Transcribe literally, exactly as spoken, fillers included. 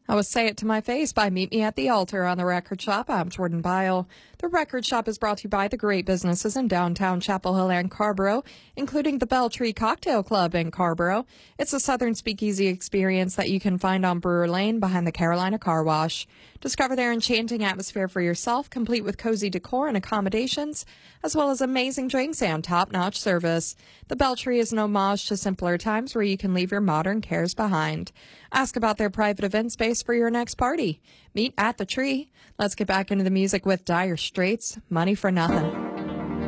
I would say it to my face by Meet Me at the Altar on the Record Shop. I'm Jordan Byle. The Record Shop is brought to you by the great businesses in downtown Chapel Hill and Carrboro, including the Bell Tree Cocktail Club in Carrboro. It's a Southern speakeasy experience that you can find on Brewer Lane behind the Carolina Car Wash. Discover their enchanting atmosphere for yourself, complete with cozy decor and accommodations, as well as amazing drinks and top-notch service. The Bell Tree is an homage to simpler times where you can leave your modern cares behind. Ask about their private event space for your next party. Meet at the Tree. Let's get back into the music with Dire Straits, Money for Nothing.